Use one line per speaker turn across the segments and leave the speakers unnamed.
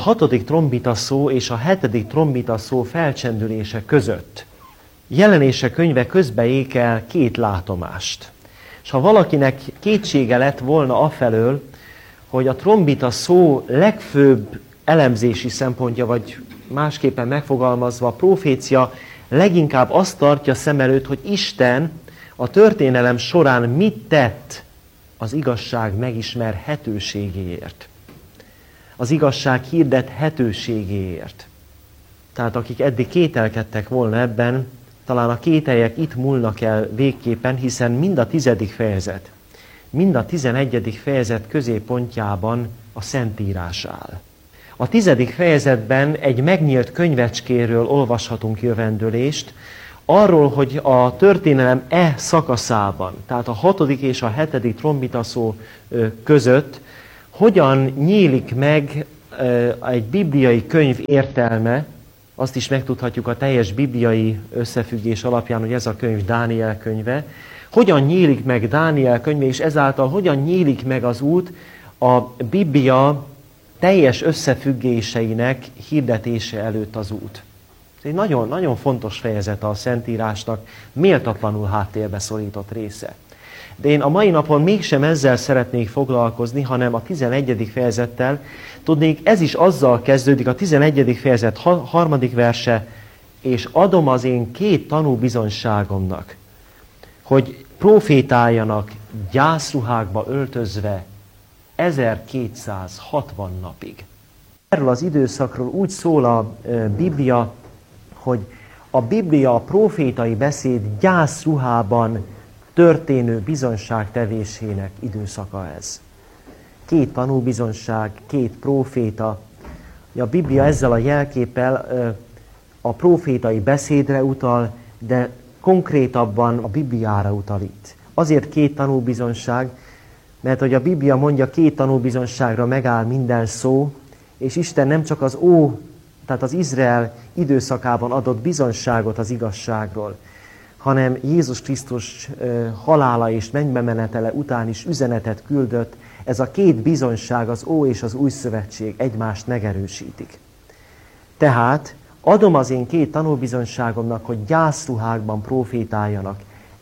6. trombita szó és a 7. trombita szó felcsendülése között Jelenések könyve közbeékel 2 látomást. És ha valakinek kétsége lett volna afelől, hogy a trombita szó legfőbb elemzési szempontja, vagy másképpen megfogalmazva a profécia leginkább azt tartja szem előtt, hogy Isten a történelem során mit tett az igazság megismerhetőségéért. Az igazság hirdethetőségéért. Tehát akik eddig kételkedtek volna ebben, talán a kételyek itt múlnak el végképpen, hiszen mind a 10. fejezet, mind a 11. fejezet középpontjában a Szentírás áll. A 10. fejezetben egy megnyílt könyvecskéről olvashatunk jövendőlést, arról, hogy a történelem szakaszában, tehát a 6. és a 7. trombita szó között hogyan nyílik meg egy bibliai könyv értelme. Azt is megtudhatjuk a teljes bibliai összefüggés alapján, hogy ez a könyv Dániel könyve. Hogyan nyílik meg Dániel könyve, és ezáltal hogyan nyílik meg az út a Biblia teljes összefüggéseinek hirdetése előtt az út. Ez egy nagyon, nagyon fontos fejezete a Szentírásnak, méltatlanul háttérbe szorított része. De én a mai napon mégsem ezzel szeretnék foglalkozni, hanem a 11. fejezettel. Tudnék, ez is azzal kezdődik, a 11. fejezet 3. verse, és adom az én 2 tanúbizonyságomnak, hogy profétáljanak gyászruhákba öltözve 1260 napig. Erről az időszakról úgy szól a Biblia, hogy a Biblia a profétai beszéd gyászruhában történő bizonyságtevésének időszaka ez. 2 tanúbizonyság, 2 próféta. A Biblia ezzel a jelképpel a prófétai beszédre utal, de konkrétabban a Bibliára utal itt. Azért 2 tanúbizonyság, mert hogy a Biblia mondja, 2 tanúbizonyságra megáll minden szó, és Isten nem csak tehát az Izrael időszakában adott bizonyságot az igazságról, hanem Jézus Krisztus halála és mennybe menetele után is üzenetet küldött. Ez a 2 bizonyság, az Ó és az Új Szövetség egymást megerősítik. Tehát adom az én 2 tanúbizonyságomnak, hogy gyászruhákban profétáljanak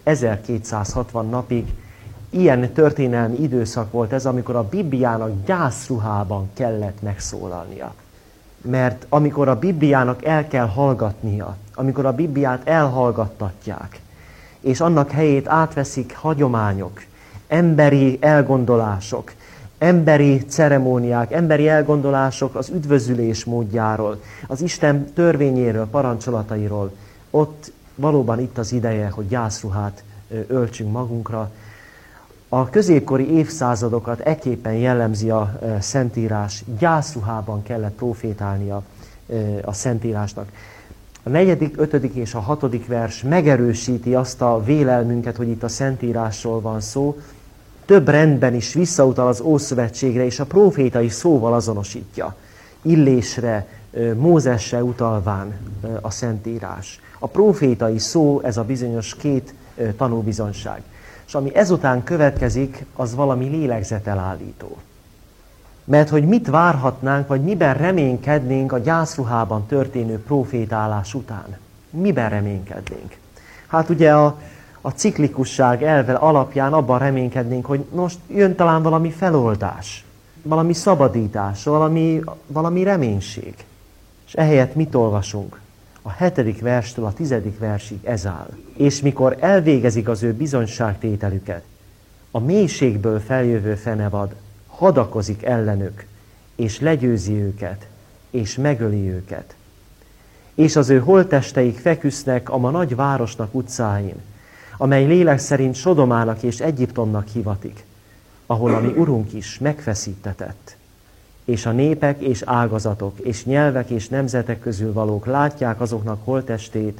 1260 napig. Ilyen történelmi időszak volt ez, amikor a Bibliának gyászruhában kellett megszólalnia. Mert amikor a Bibliának el kell hallgatnia, amikor a Bibliát elhallgattatják, és annak helyét átveszik hagyományok, emberi elgondolások, emberi ceremóniák, emberi elgondolások az üdvözülés módjáról, az Isten törvényéről, parancsolatairól, ott valóban itt az ideje, hogy gyászruhát öltsünk magunkra. A középkori évszázadokat ekképpen jellemzi a Szentírás, gyászruhában kellett profétálnia a Szentírásnak. A 4., 5. és a 6. vers megerősíti azt a vélelmünket, hogy itt a Szentírásról van szó, több rendben is visszautal az Ószövetségre, és a prófétai szóval azonosítja. Illésre, Mózesre utalván a Szentírás. A prófétai szó, ez a bizonyos 2 tanúbizonyság. És ami ezután következik, az valami lélegzetelállító. Mert hogy mit várhatnánk, vagy miben reménykednénk a gyászruhában történő profétálás után? Miben reménykednénk? Hát ugye a ciklikusság elve alapján abban reménykednénk, hogy most jön talán valami feloldás, valami szabadítás, valami reménység. És ehelyett mit olvasunk? A 7. verstől a 10. versig ez áll. És mikor elvégezik az ő bizonyságtételüket, a mélységből feljövő fenevad hadakozik ellenük, és legyőzi őket, és megöli őket. És az ő holttesteik feküsznek a ma nagy városnak utcáin, amely lélek szerint Sodomának és Egyiptomnak hivatik, ahol a mi Urunk is megfeszítetett. És a népek és ágazatok, és nyelvek és nemzetek közül valók látják azoknak holttestét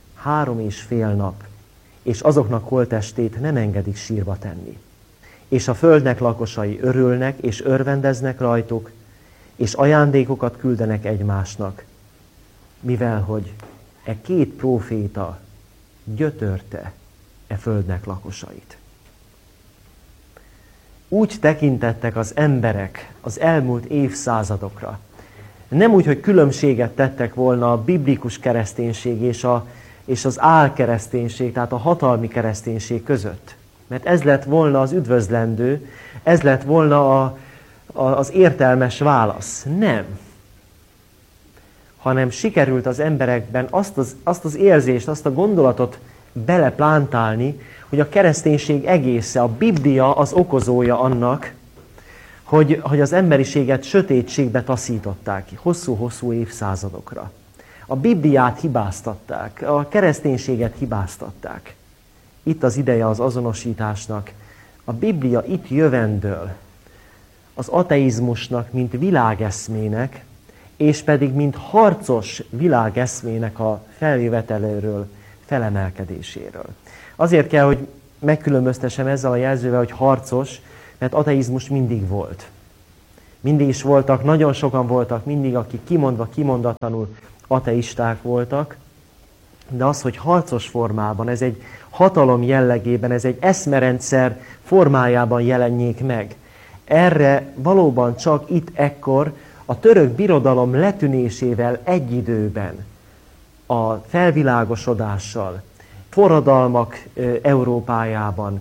3,5 nap, és azoknak holttestét nem engedik sírba tenni. És a földnek lakosai örülnek, és örvendeznek rajtuk, és ajándékokat küldenek egymásnak, mivel hogy 2 próféta gyötörte földnek lakosait. Úgy tekintettek az emberek az elmúlt évszázadokra, Nem úgy, hogy különbséget tettek volna a biblikus kereszténység és az álkereszténység, tehát a hatalmi kereszténység között. Mert ez lett volna az üdvözlendő, ez lett volna az értelmes válasz. Nem. Hanem sikerült az emberekben azt az érzést, azt a gondolatot beleplántálni, hogy a kereszténység egésze, a Biblia az okozója annak, hogy az emberiséget sötétségbe taszították ki, hosszú-hosszú évszázadokra. A Bibliát hibáztatták, a kereszténységet hibáztatták. Itt az ideje az azonosításnak. A Biblia itt jövendől az ateizmusnak, mint világeszmének, és pedig mint harcos világeszmének a feljöveteléről, felemelkedéséről. Azért kell, hogy megkülönböztessem ezzel a jelzővel, hogy harcos, mert ateizmus mindig volt. Mindig is voltak, nagyon sokan voltak, mindig, akik kimondva, kimondatlanul ateisták voltak, de az, hogy harcos formában, ez egy hatalom jellegében, ez egy eszmerendszer formájában jelenjék meg. Erre valóban csak itt ekkor a török birodalom letűnésével egy időben, a felvilágosodással, forradalmak Európájában,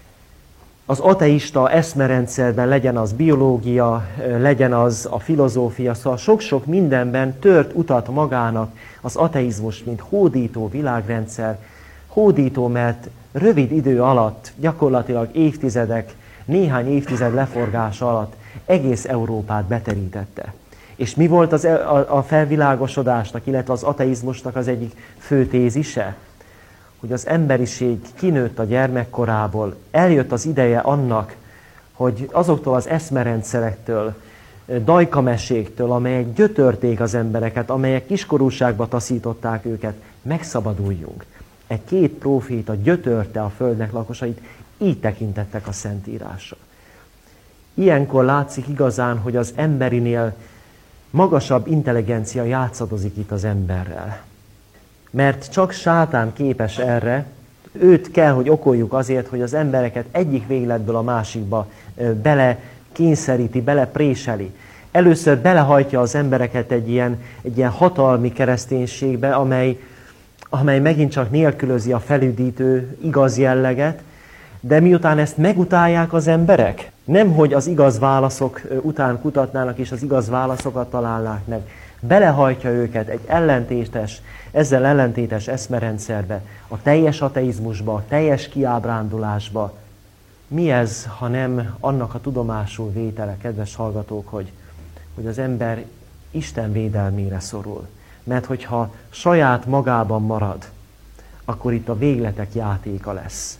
az ateista eszmerendszerben, legyen az biológia, legyen az a filozófia, szóval sok-sok mindenben tört utat magának az ateizmus, mint hódító világrendszer. Hódító, mert rövid idő alatt, gyakorlatilag évtizedek, néhány évtized leforgása alatt egész Európát beterítette. És mi volt a felvilágosodásnak, illetve az ateizmusnak az egyik fő tézise? Hogy az emberiség kinőtt a gyermekkorából, eljött az ideje annak, hogy azoktól az eszmerendszerektől, dajkameséktől, amelyek gyötörték az embereket, amelyek kiskorúságba taszították őket, megszabaduljunk. Két próféta gyötörte a földnek lakosait, így tekintettek a Szentírásra. Ilyenkor látszik igazán, hogy az emberinél magasabb intelligencia játszadozik itt az emberrel. Mert csak sátán képes erre, őt kell, hogy okoljuk azért, hogy az embereket egyik végletből a másikba bele kényszeríti, bele préseli. Először belehajtja az embereket egy ilyen hatalmi kereszténységbe, amely megint csak nélkülözi a felüdítő igaz jelleget, de miután ezt megutálják az emberek, nemhogy az igaz válaszok után kutatnának és az igaz válaszokat találnák meg, belehajtja őket egy ezzel ellentétes eszmerendszerbe, a teljes ateizmusba, a teljes kiábrándulásba. Mi ez, ha nem annak a tudomásul vétele, kedves hallgatók, hogy az ember Isten védelmére szorul. Mert hogyha saját magában marad, akkor itt a végletek játéka lesz.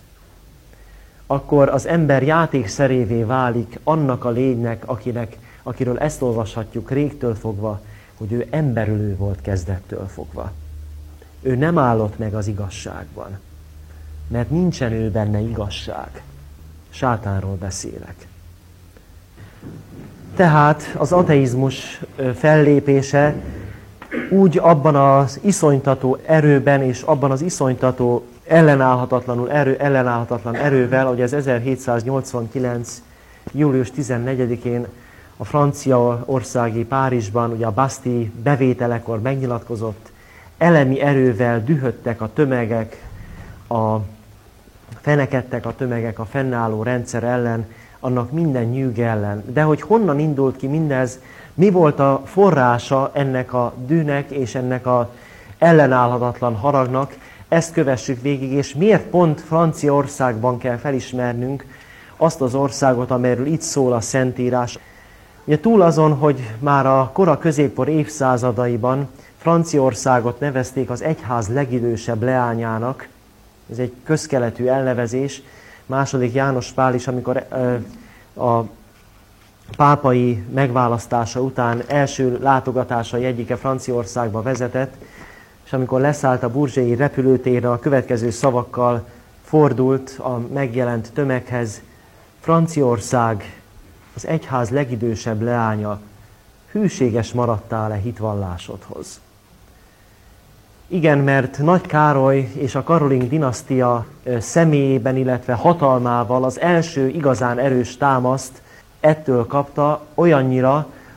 Akkor az ember játékszerévé válik annak a lénynek, akiről ezt olvashatjuk régtől fogva, hogy ő emberölő volt kezdettől fogva. Ő nem állott meg az igazságban, mert nincsen ő benne igazság. Sátánról beszélek. Tehát az ateizmus fellépése úgy abban az iszonytató erőben és abban az iszonytató ellenállhatatlan erővel, hogy ez 1789. július 14-én a franciaországi Párizsban, ugye a Bastille bevételekor megnyilatkozott, elemi erővel dühödtek a tömegek, fenekedtek a tömegek a fennálló rendszer ellen, annak minden nyűge ellen. De hogy honnan indult ki mindez, mi volt a forrása ennek a dűnek és ennek az ellenállhatatlan haragnak, ezt kövessük végig, és miért pont Franciaországban kell felismernünk azt az országot, amelyről itt szól a Szentírás. Ugye túl azon, hogy már a kora középkor évszázadaiban Franciaországot nevezték az egyház legidősebb leányának, ez egy közkeletű elnevezés, II. János Pál is, amikor a pápai megválasztása után első látogatásai egyike Franciaországba vezetett, és amikor leszállt a Bourget-i repülőtérre, a következő szavakkal fordult a megjelent tömeghez: Franciaország, az egyház legidősebb leánya, hűséges maradtál-e hitvallásodhoz? Igen, mert Nagy Károly és a Karoling dinasztia személyében, illetve hatalmával az első igazán erős támaszt ettől kapta, olyannyira,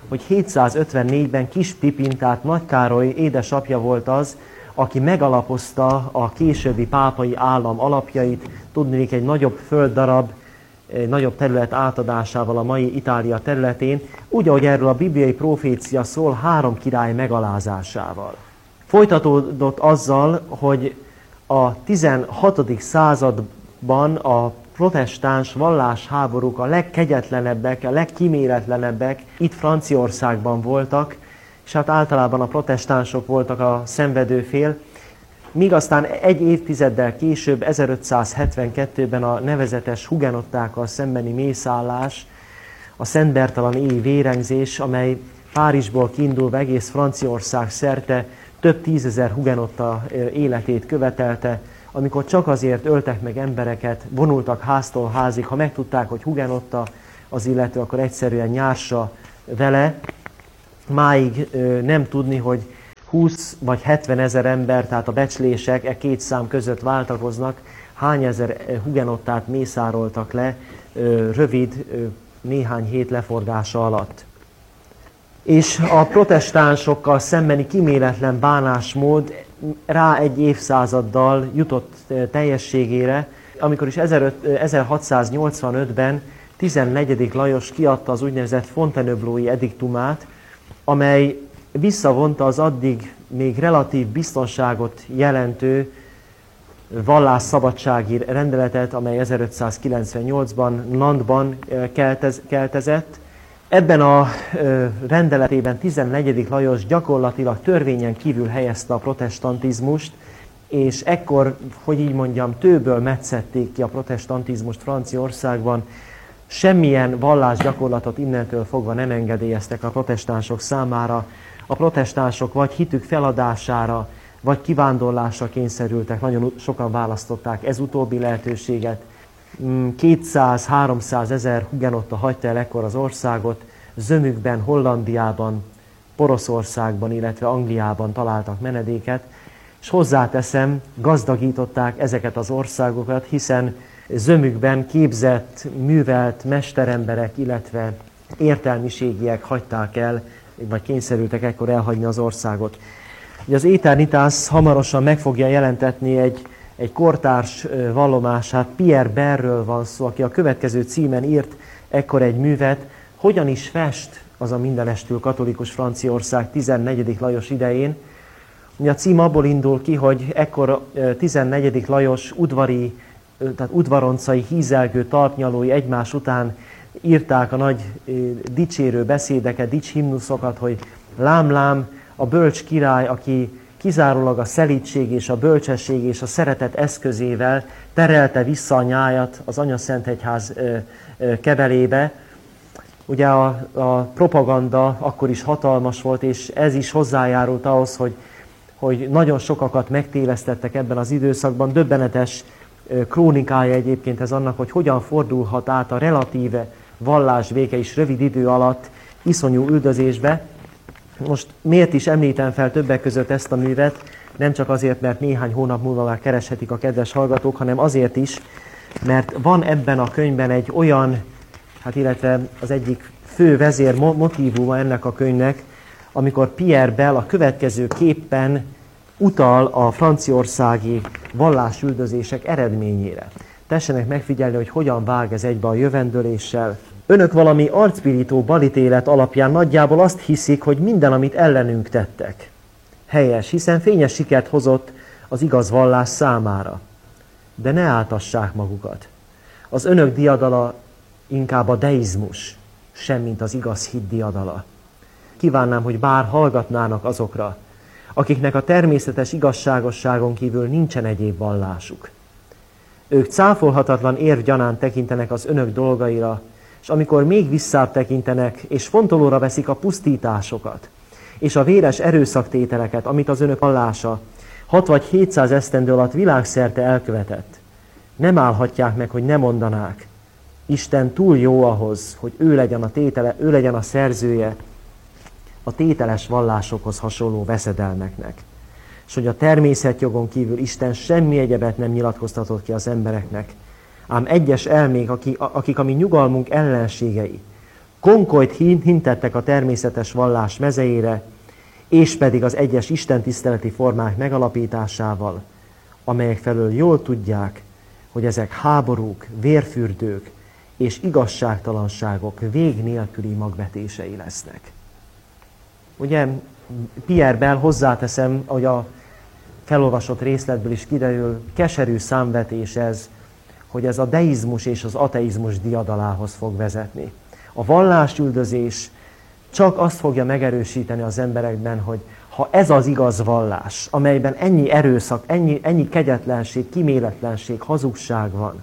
hogy 754-ben Kis Pipin, tehát Nagy Károly édesapja volt az, aki megalapozta a későbbi pápai állam alapjait, tudniillik egy nagyobb földdarab, egy nagyobb terület átadásával a mai Itália területén, úgy, ahogy erről a bibliai profécia szól, 3 király megalázásával. Folytatódott azzal, hogy a 16. században a protestáns vallásháborúk a legkegyetlenebbek, a legkíméletlenebbek itt Franciaországban voltak, és hát általában a protestánsok voltak a szenvedő fél, míg aztán egy évtizeddel később, 1572-ben a nevezetes hugenottákkal szembeni mészállás, a Szent Bertalan éji vérengzés, amely Párizsból kiindulva egész Franciaország szerte több tízezer hugenotta életét követelte, amikor csak azért öltek meg embereket, vonultak háztól házig, ha megtudták, hogy hugenotta az illető, akkor egyszerűen nyársa vele. Máig nem tudni, hogy 20 vagy 70 ezer ember, tehát a becslések e két szám között váltakoznak, hány ezer hugenottát mészároltak le rövid, néhány hét leforgása alatt. És a protestánsokkal szembeni kíméletlen bánásmód rá egy évszázaddal jutott teljességére, amikor is 1685-ben 14. Lajos kiadta az úgynevezett Fontainebleau-i ediktumát, amely visszavonta az addig még relatív biztonságot jelentő vallásszabadsági rendeletet, amely 1598-ban Nantban keltezett. Ebben a rendeletében 14. Lajos gyakorlatilag törvényen kívül helyezte a protestantizmust, és ekkor, hogy így mondjam, tőből metszették ki a protestantizmust Franciaországban. Semmilyen vallásgyakorlatot innentől fogva nem engedélyeztek a protestánsok számára. A protestánsok vagy hitük feladására, vagy kivándorlásra kényszerültek, nagyon sokan választották ez utóbbi lehetőséget. 200-300 ezer hugenotta hagyta el ekkor az országot, zömükben, Hollandiában, Poroszországban, illetve Angliában találtak menedéket, és hozzáteszem, gazdagították ezeket az országokat, hiszen zömükben képzett, művelt mesteremberek, illetve értelmiségiek hagyták el, vagy kényszerültek ekkor elhagyni az országot. Ugye az Aeternitas hamarosan meg fogja jelentetni egy kortárs vallomását, Pierre Berről van szó, aki a következő címen írt ekkor egy művet, hogyan is fest az a mindenestül katolikus Franciaország 14. Lajos idején. Ugye a cím abból indul ki, hogy ekkor 14. Lajos tehát udvaroncai, hízelgő talpnyalói egymás után írták a nagy dicsérő beszédeket, dicshimnuszokat, hogy lám, lám, a bölcs király, aki kizárólag a szelídség és a bölcsesség és a szeretet eszközével terelte vissza a nyájat az Anyaszentegyház kebelébe. Ugye a propaganda akkor is hatalmas volt, és ez is hozzájárult ahhoz, hogy nagyon sokakat megtévesztettek ebben az időszakban. Döbbenetes krónikája egyébként ez annak, hogy hogyan fordulhat át a relatíve vallásbéke is rövid idő alatt iszonyú üldözésbe. Most miért is említem fel többek között ezt a művet? Nem csak azért, mert néhány hónap múlva már kereshetik a kedves hallgatók, hanem azért is, mert van ebben a könyvben egy olyan, illetve az egyik fő vezér motívuma ennek a könyvnek, amikor Pierre Bell a következő képpen utal a franciaországi vallásüldözések eredményére. Tessenek megfigyelni, hogy hogyan vág ez egybe a jövendőléssel. Önök valami arcpirító balítélet alapján nagyjából azt hiszik, hogy minden, amit ellenünk tettek, helyes, hiszen fényes sikert hozott az igaz vallás számára. De ne áltassák magukat. Az önök diadala inkább a deizmus, semmint az igaz hit diadala. Kívánnám, hogy bár hallgatnának azokra, akiknek a természetes igazságosságon kívül nincsen egyéb vallásuk. Ők cáfolhatatlan érv gyanánt tekintenek az önök dolgaira, és amikor még visszább tekintenek, és fontolóra veszik a pusztításokat, és a véres erőszaktételeket, amit az önök vallása 6 vagy 700 esztendő alatt világszerte elkövetett, nem állhatják meg, hogy ne mondanák, Isten túl jó ahhoz, hogy ő legyen a szerzője a tételes vallásokhoz hasonló veszedelmeknek. És hogy a természetjogon kívül Isten semmi egyebet nem nyilatkoztatott ki az embereknek. Ám egyes elmék, akik a mi nyugalmunk ellenségei, konkolyt hintettek a természetes vallás mezeire, és pedig az egyes istentiszteleti formák megalapításával, amelyek felől jól tudják, hogy ezek háborúk, vérfürdők és igazságtalanságok vég nélküli magvetései lesznek. Ugye Pierre Bell, hozzáteszem, hogy a felolvasott részletből is kiderül, keserű számvetés ez, hogy ez a deizmus és az ateizmus diadalához fog vezetni. A vallásüldözés csak azt fogja megerősíteni az emberekben, hogy ha ez az igaz vallás, amelyben ennyi erőszak, ennyi kegyetlenség, kíméletlenség, hazugság van,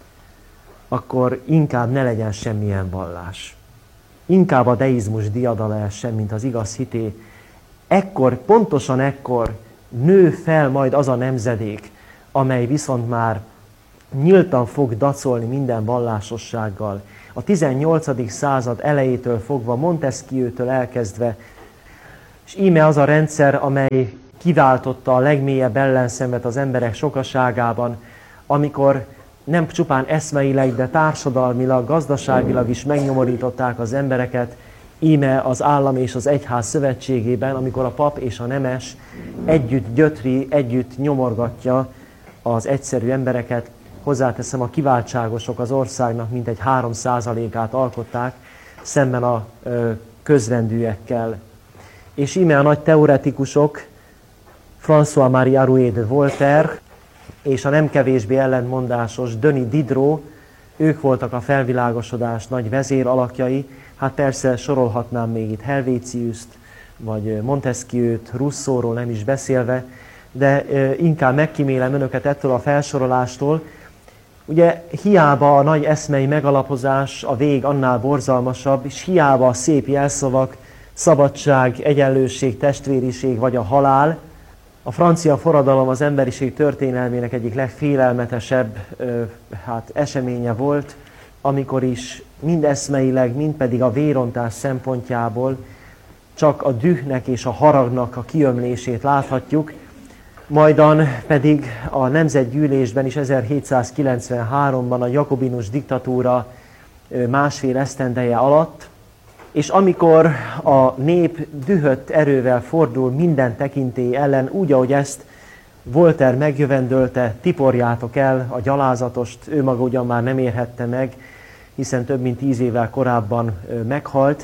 akkor inkább ne legyen semmilyen vallás. Inkább a deizmus diadala essen, mint az igaz hité. Pontosan ekkor nő fel majd az a nemzedék, amely viszont már nyíltan fog dacolni minden vallásossággal. A 18. század elejétől fogva, Montesquieu-től elkezdve, és íme az a rendszer, amely kiváltotta a legmélyebb ellenszenvet az emberek sokaságában, amikor nem csupán eszmeileg, de társadalmilag, gazdaságilag is megnyomorították az embereket, íme az állam és az egyház szövetségében, amikor a pap és a nemes együtt gyötri, együtt nyomorgatja az egyszerű embereket. Hozzáteszem, a kiváltságosok az országnak mintegy 3%-át alkották szemben a közrendűekkel. És íme a nagy teoretikusok, François-Marie Arouet de Voltaire és a nem kevésbé ellentmondásos Denis Diderot, ők voltak a felvilágosodás nagy vezéralakjai. Hát persze sorolhatnám még itt Helvétiuszt, vagy Montesquieu-t, Rousseauról nem is beszélve, de inkább megkímélem önöket ettől a felsorolástól. Ugye hiába a nagy eszmei megalapozás, a vég annál borzalmasabb, és hiába a szép jelszavak, szabadság, egyenlőség, testvériség vagy a halál. A francia forradalom az emberiség történelmének egyik legfélelmetesebb eseménye volt, amikor is mind eszmeileg, mind pedig a vérontás szempontjából csak a dühnek és a haragnak a kiömlését láthatjuk, majdan pedig a Nemzetgyűlésben is 1793-ban a jakobinus diktatúra másfél esztendeje alatt, és amikor a nép dühött erővel fordul minden tekintély ellen, úgy, ahogy ezt Voltaire megjövendölte, tiporjátok el a gyalázatost, ő maga ugyan már nem érhette meg, hiszen több mint 10 évvel korábban meghalt,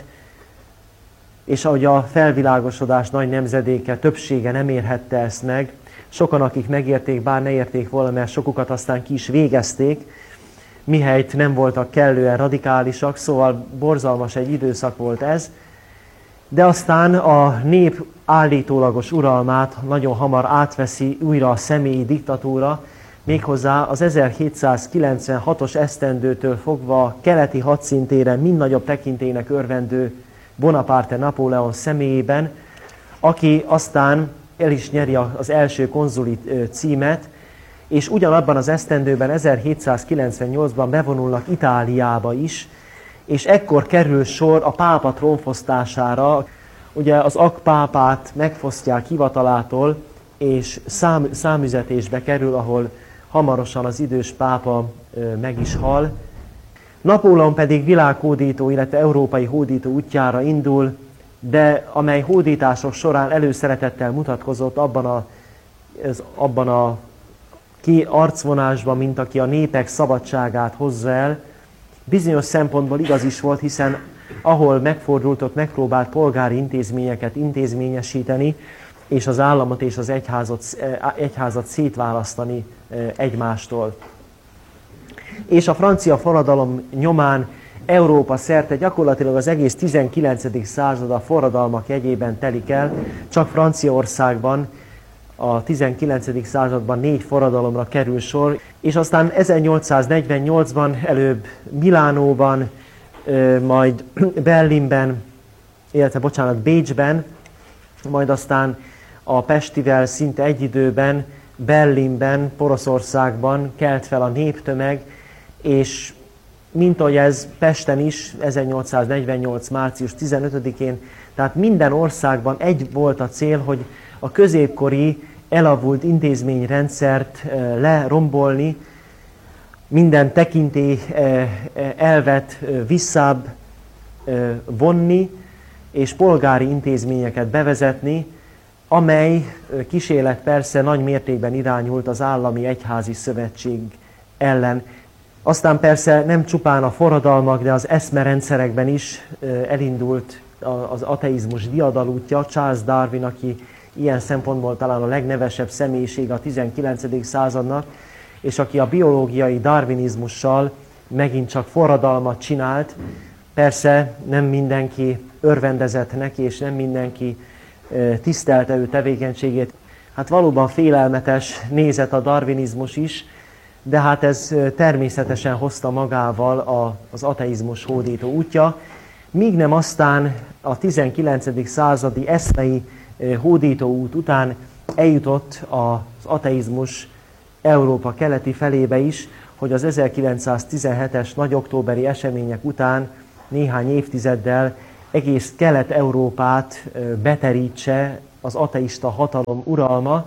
és ahogy a felvilágosodás nagy nemzedéke többsége nem érhette ezt meg, sokan, akik megérték, bár ne érték volna, mert sokukat aztán ki is végezték, mihelyt nem voltak kellően radikálisak, szóval borzalmas egy időszak volt ez, de aztán a nép állítólagos uralmát nagyon hamar átveszi újra a személyi diktatúra, méghozzá az 1796-os esztendőtől fogva a keleti hadszintéren mind nagyobb tekintélynek örvendő Bonaparte Napóleon személyében, aki aztán el is nyeri az első konzuli címet, és ugyanabban az esztendőben, 1798-ban bevonulnak Itáliába is, és ekkor kerül sor a pápa trónfosztására. Ugye az akpápát megfosztják hivatalától, és számüzetésbe kerül, ahol hamarosan az idős pápa meg is hal. Napóleon pedig világhódító, illetve európai hódító útjára indul, de amely hódítások során előszeretettel mutatkozott abban a arcvonásban, mint aki a népek szabadságát hozza el, bizonyos szempontból igaz is volt, hiszen ahol megfordult, ott megpróbált polgári intézményeket intézményesíteni, és az államot és az egyházat szétválasztani egymástól. És a francia forradalom nyomán Európa szerte gyakorlatilag az egész 19. század a forradalmak jegyében telik el, csak Franciaországban a 19. században 4 forradalomra kerül sor, és aztán 1848-ban előbb Milánóban, majd Berlinben, Bécsben, majd aztán a Pestivel szinte egy időben Berlinben, Poroszországban kelt fel a néptömeg, és mint ahogy ez Pesten is, 1848. március 15-én, tehát minden országban egy volt a cél, hogy a középkori elavult intézményrendszert lerombolni, minden tekintély elvet visszább vonni, és polgári intézményeket bevezetni, amely kísérlet persze nagy mértékben irányult az állami egyházi szövetség ellen. Aztán persze nem csupán a forradalmak, de az eszmerendszerekben is elindult az ateizmus diadalútja. Charles Darwin, aki ilyen szempontból talán a legnevesebb személyiség a 19. századnak, és aki a biológiai darwinizmussal megint csak forradalmat csinált. Persze nem mindenki örvendezett neki, és nem mindenki tisztelte ő tevékenységét. Hát valóban félelmetes nézet a darwinizmus is, de hát ez természetesen hozta magával az ateizmus hódító útja, míg nem aztán a 19. századi eszmei hódító út után eljutott az ateizmus Európa keleti felébe is, hogy az 1917-es nagyoktóberi események után néhány évtizeddel egész Kelet-Európát beterítse az ateista hatalom uralma.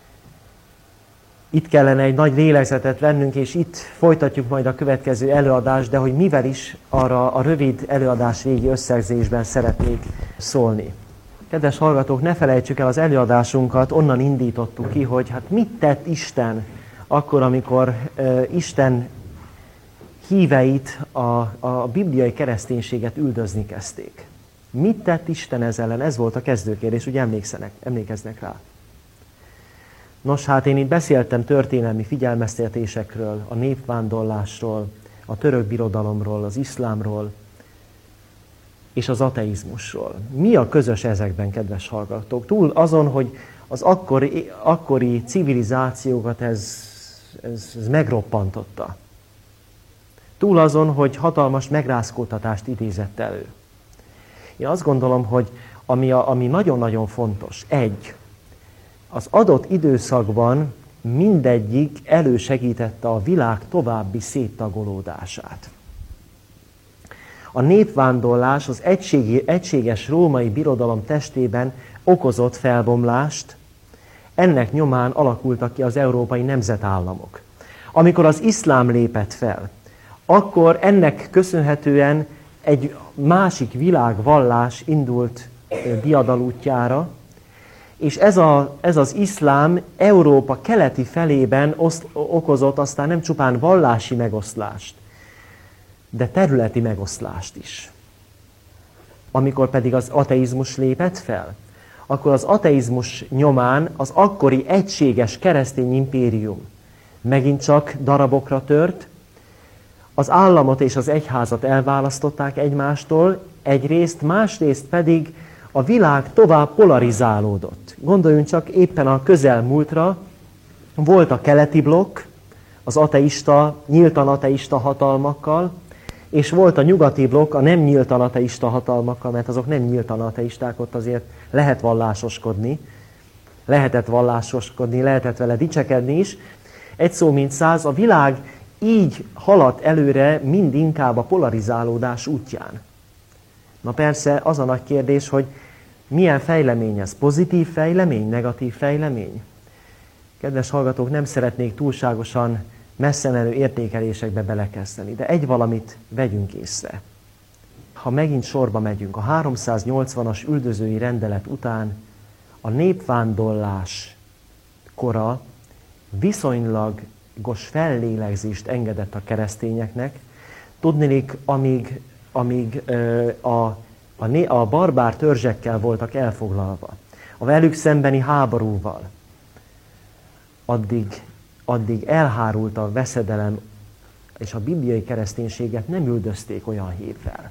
Itt kellene egy nagy lélegzetet vennünk, és itt folytatjuk majd a következő előadást, de hogy mivel is, arra a rövid előadás végi összegzésben szeretnék szólni. Kedves hallgatók, ne felejtsük el, az előadásunkat onnan indítottuk ki, hogy hát mit tett Isten akkor, amikor Isten híveit, a bibliai kereszténységet üldözni kezdték. Mit tett Isten ez ellen? Ez volt a kezdőkérdés, ugye emlékeznek rá. Nos, hát én itt beszéltem történelmi figyelmeztetésekről, a népvándorlásról, a török birodalomról, az iszlámról és az ateizmusról. Mi a közös ezekben, kedves hallgatók? Túl azon, hogy az akkori civilizációkat ez megroppantotta. Túl azon, hogy hatalmas megrázkódtatást idézett elő. Én azt gondolom, hogy ami nagyon-nagyon fontos, az adott időszakban mindegyik elősegítette a világ további széttagolódását. A népvándorlás az egységes római birodalom testében okozott felbomlást, ennek nyomán alakultak ki az európai nemzetállamok. Amikor az iszlám lépett fel, akkor ennek köszönhetően egy másik világvallás indult diadalútjára, és ez az iszlám Európa keleti felében okozott aztán nem csupán vallási megoszlást, de területi megoszlást is. Amikor pedig az ateizmus lépett fel, akkor az ateizmus nyomán az akkori egységes keresztény impérium megint csak darabokra tört, az államot és az egyházat elválasztották egymástól, egyrészt, másrészt pedig a világ tovább polarizálódott. Gondoljunk csak éppen a közelmúltra, volt a keleti blokk, az ateista, nyíltan ateista hatalmakkal, és volt a nyugati blokk a nem nyíltan ateista hatalmakkal, mert azok nem nyíltan ateisták, ott azért lehetett vallásoskodni, lehetett vele dicsekedni is. Egy szó mint száz, a világ így haladt előre mind inkább a polarizálódás útján. Na persze az a nagy kérdés, hogy milyen fejlemény ez? Pozitív fejlemény, negatív fejlemény? Kedves hallgatók, nem szeretnék túlságosan messze menő értékelésekbe belekezdeni, de egy valamit vegyünk észre. Ha megint sorba megyünk, a 380-as üldözői rendelet után a népvándorlás kora viszonylagos fellélegzést engedett a keresztényeknek. Tudniillik, amíg a barbár törzsekkel voltak elfoglalva, a velük szembeni háborúval, addig elhárult a veszedelem, és a bibliai kereszténységet nem üldözték olyan hívvel.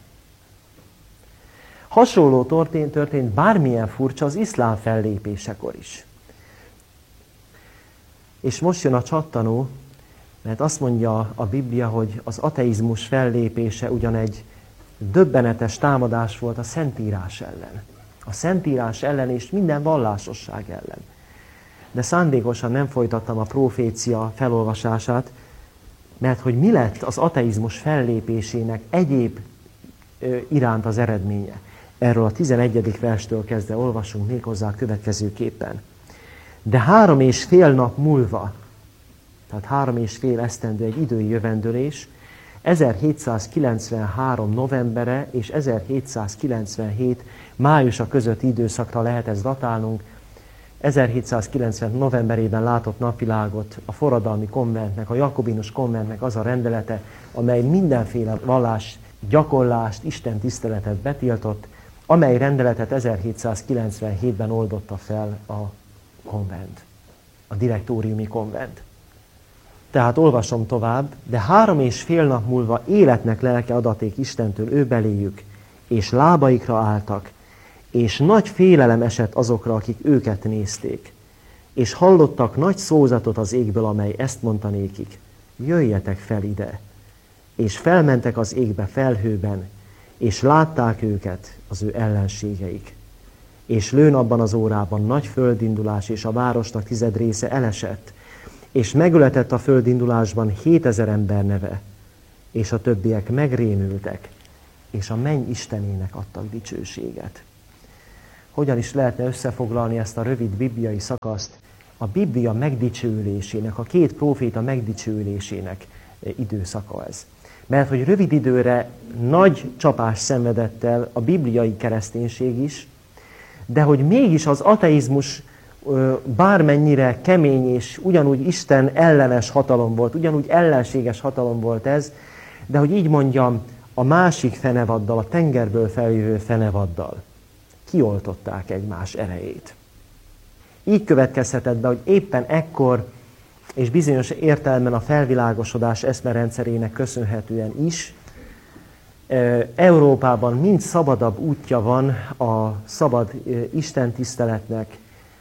Hasonló történt bármilyen furcsa az iszlám fellépésekor is. És most jön a csattanó, mert azt mondja a Biblia, hogy az ateizmus fellépése ugyan egy döbbenetes támadás volt a Szentírás ellen. A Szentírás ellen és minden vallásosság ellen. De szándékosan nem folytattam a profécia felolvasását, mert hogy mi lett az ateizmus fellépésének egyéb iránt az eredménye. Erről a 11. verstől kezdve olvasunk méghozzá a következőképpen. De 3,5 nap múlva, tehát 3,5 esztendő egy idői jövendőlés, 1793 novembere és 1797 májusa közötti időszakra lehet ezt datálnunk. 1790 novemberében látott napvilágot a forradalmi konventnek, a jakobinus konventnek az a rendelete, amely mindenféle vallás gyakorlást, Isten tiszteletet betiltott, amely rendeletet 1797-ben oldotta fel a konvent, a direktóriumi konvent. Tehát olvasom tovább, de 3,5 nap múlva életnek lelke adaték Istentől ő beléjük, és lábaikra álltak, és nagy félelem esett azokra, akik őket nézték, és hallottak nagy szózatot az égből, amely ezt mondta nékik: jöjjetek fel ide, és felmentek az égbe felhőben, és látták őket az ő ellenségeik. És lőn abban az órában nagy földindulás, és a városnak 10 része elesett, és megöletett a földindulásban 7000 ember neve, és a többiek megrémültek, és a menny Istenének adtak dicsőséget. Hogyan is lehetne összefoglalni ezt a rövid bibliai szakaszt? A Biblia megdicsőülésének, a 2 próféta megdicsőülésének időszaka ez. Mert hogy rövid időre nagy csapás szenvedett el a bibliai kereszténység is, de hogy mégis az ateizmus bármennyire kemény és ugyanúgy Isten ellenes hatalom volt, ugyanúgy ellenséges hatalom volt ez, de hogy így mondjam, a másik fenevaddal, a tengerből feljövő fenevaddal kioltották egymás erejét. Így következhetett be, hogy éppen ekkor, és bizonyos értelemben a felvilágosodás eszmerendszerének köszönhetően is, Európában mind szabadabb útja van a szabad istentiszteletnek,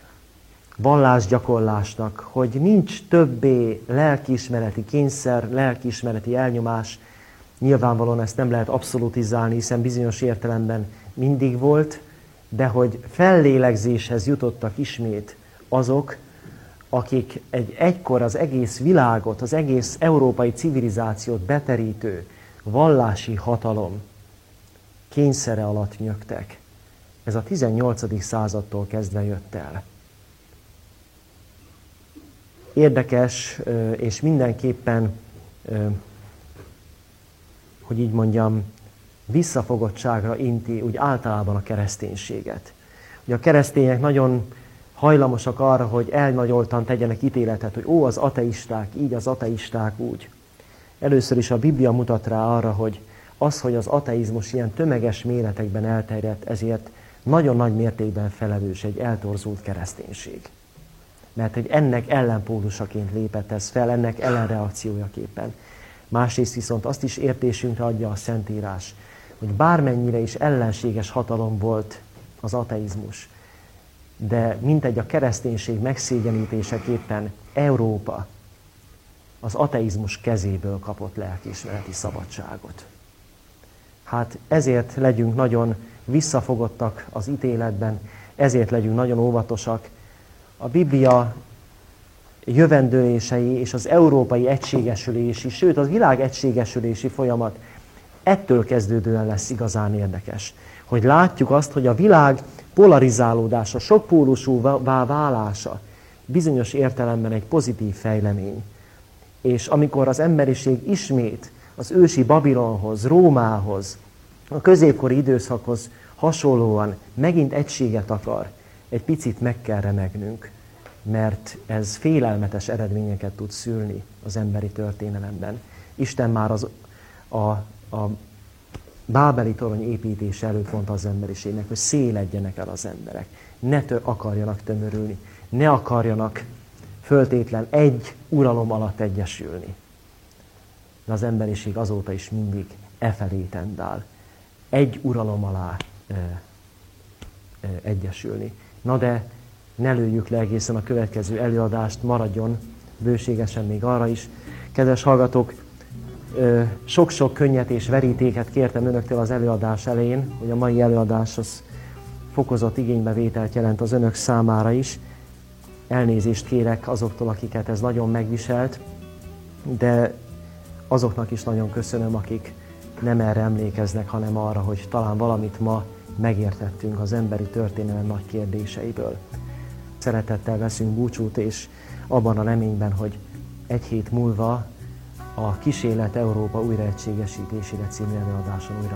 vallásgyakorlásnak, hogy nincs többé lelkiismereti kényszer, lelkiismereti elnyomás. Nyilvánvalóan ezt nem lehet abszolutizálni, hiszen bizonyos értelemben mindig volt, de hogy fellélegzéshez jutottak ismét azok, akik egykor az egész világot, az egész európai civilizációt beterítő vallási hatalom kényszere alatt nyögtek. Ez a 18. századtól kezdve jött el. Érdekes, és mindenképpen, hogy így mondjam, visszafogottságra inti úgy általában a kereszténységet. Ugye a keresztények nagyon hajlamosak arra, hogy elnagyoltan tegyenek ítéletet, hogy ó, az ateisták így, az ateisták úgy. Először is a Biblia mutat rá arra, hogy az, hogy az ateizmus ilyen tömeges méretekben elterjedt, ezért nagyon nagy mértékben felelős egy eltorzult kereszténység. Mert hogy ennek ellenpólusaként lépett ez fel, ennek ellenreakciójaképpen. Másrészt viszont azt is értésünkre adja a Szentírás, hogy bármennyire is ellenséges hatalom volt az ateizmus, de mintegy a kereszténység megszégyenítéseképpen Európa az ateizmus kezéből kapott lelkiismereti szabadságot. Hát ezért legyünk nagyon visszafogottak az ítéletben, ezért legyünk nagyon óvatosak. A Biblia jövendőlései és az európai egységesülési, sőt a világ egységesülési folyamat ettől kezdődően lesz igazán érdekes. Hogy látjuk azt, hogy a világ polarizálódása, sokpólusúvá válása bizonyos értelemben egy pozitív fejlemény. És amikor az emberiség ismét az ősi Babilonhoz, Rómához, a középkori időszakhoz hasonlóan megint egységet akar, egy picit meg kell remegnünk, mert ez félelmetes eredményeket tud szülni az emberi történelemben. Isten már a bábeli torony építése előtt mondta az emberiségnek, hogy széledjenek el az emberek, ne akarjanak tömörülni, ne akarjanak föltétlen egy uralom alatt egyesülni. De az emberiség azóta is mindig efelé tendál. Egy uralom alá egyesülni. Na de ne lőjük le egészen a következő előadást, maradjon bőségesen még arra is. Kedves hallgatók, sok-sok könnyet és verítéket kértem önöktől az előadás elején, hogy a mai előadás az fokozott igénybevételt jelent az önök számára is. Elnézést kérek azoktól, akiket ez nagyon megviselt, de azoknak is nagyon köszönöm, akik nem erre emlékeznek, hanem arra, hogy talán valamit ma megértettünk az emberi történelem nagy kérdéseiből. Szeretettel veszünk búcsút, és abban a reményben, hogy egy hét múlva a Kísérlet Európa újraegységesítésére című előadáson újra